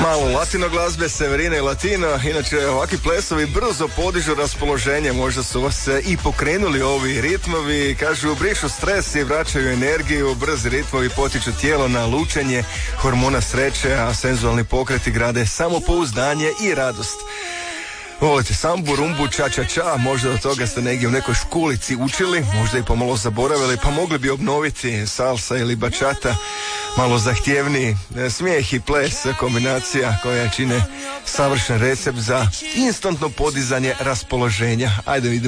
Malo latino glazbe, Severina i Latino. Inače, ovakvi plesovi brzo podižu raspoloženje. Možda su vas i pokrenuli ovi ritmovi. Kažu, brišu stres i vraćaju energiju. Brzi ritmovi potiču tijelo na lučenje hormona sreće, a senzualni pokreti grade samopouzdanje i radost. Volite sambu, rumbu, ča, možda od toga ste negdje u nekoj školici učili, možda i pomalo zaboravili, pa mogli bi obnoviti salsa ili bachata, malo zahtjevniji smijeh i ples, kombinacija koja čine savršen recept za instantno podizanje raspoloženja. Ajde vidimo